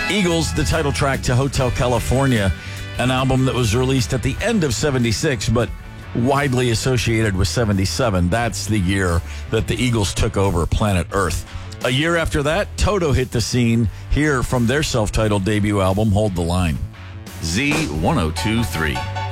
Eagles, the title track to Hotel California, an album that was released at the end of 76, but widely associated with 77. That's the year that the Eagles took over planet Earth. A year after that, Toto hit the scene here from their self-titled debut album, Hold the Line. Z1023.